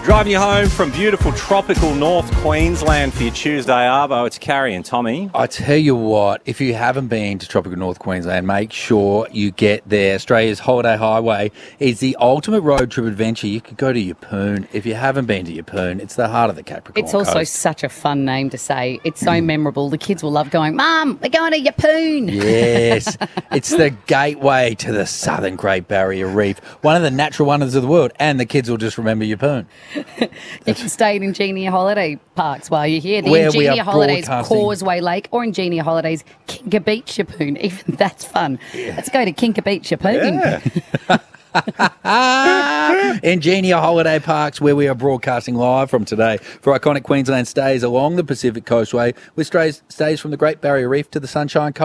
Driving you home from beautiful tropical North Queensland for your Tuesday arvo. It's Carrie and Tommy. I tell you what, if you haven't been to tropical North Queensland, make sure you get there. Australia's Holiday Highway is the ultimate road trip adventure. You could go to Yeppoon. If you haven't been to Yeppoon, it's the heart of the Capricorn It's also coast. such a fun name to say. It's so memorable. The kids will love going, Mum, we're going to Yeppoon. Yes, it's the gateway to the southern Great Barrier Reef, one of the natural wonders of the world, and the kids will just remember Yeppoon. You can stay at Ingenia Holiday Parks while you're here. The Where we are Ingenia Holidays broadcasting. Causeway Lake or Ingenia Holidays Kinka Beach Yeppoon. Even that's fun. Let's go to Kinka Beach Yeppoon. Ingenia Holiday Parks, where we are broadcasting live from today for iconic Queensland stays along the Pacific Coastway, with stays from the Great Barrier Reef to the Sunshine Coast.